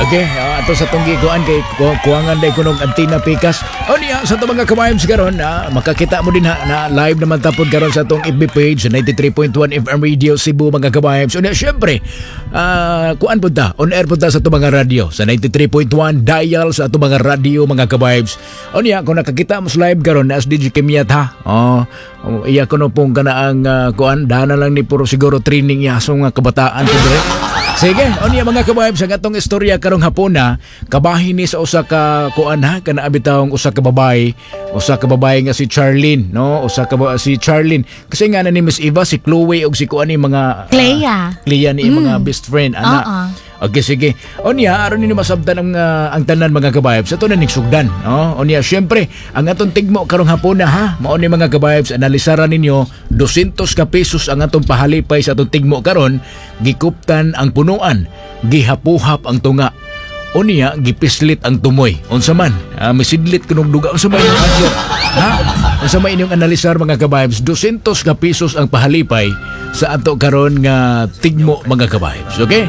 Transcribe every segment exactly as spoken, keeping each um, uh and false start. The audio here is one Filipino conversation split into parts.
Okay, uh, ato sa tong gikuan kay ku- kuwangan day kunog antina pikas. O niya sa to mga kabayms karon na makakita mo din ha, na live naman tapod karon sa tong F B page sa ninety-three point one F M Radio Cebu mga kabayms. O niya syempre, uh, kuan pud ta, on air pud ta sa to mga radio sa ninety-three point one dial sa to mga radio mga kabayms. O niya kung nakakita mo sa live karon na as D J Kimiat ha. Oh, oh iya ko no pong kanaang uh, kuan dana lang ni puro siguro training ya so nga kabataan pud dire. Sige, o niya mga kabayb sa gatong istorya karong hapon na kabahin ni sa usa ka kuan ha kana abitawng usa ka babae, usa ka babae nga si Charlene, no? Usa ka ba, si Charlene kasi nga na ni Miss Eva si Chloe og si kuan ni mga Clea. Uh, Clea ni mm. mga best friend ana. Uh-uh. Okay, sige. O niya, aron ninyo masabtan ang, uh, ang tanan mga kabayabs. Ito na ning sugdan. No? O niya, syempre, ang atong tigmo karong hapon na ha. Mao ni mga kabayabs, analisaran ninyo, dusintos ka pesos ang atong pahalipay sa atong tigmo karon, gikuptan ang punuan, gihapuhap ang tunga. O niya, gipislit ang tumoy. Unsa man, uh, misidlit kunog duga. Unsa man yung answer? Ha? Unsa man inyong analisar mga kabayabs, dusintos ka pesos ang pahalipay sa ato karon nga tigmo mga kabayabs. Okay?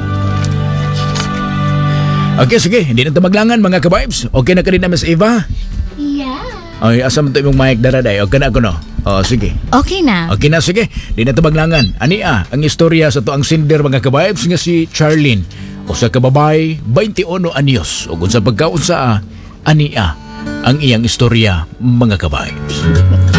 Okay, sige. Hindi na ito maglangan, mga kabibes. Okay na ka rin na, Miss Eva? Yeah. Ay, asam ito yung mic daraday. Okay na ako, no? O, sige. Okay na. Okay na, sige. Hindi na ito maglangan. Ania, ang istorya sa to ang sinder, mga kabibes, nga si Charlene. O sa kababay, twenty-one anyos. O kung sa pagkaunsa, ania, ang iyang istorya, mga kabibes.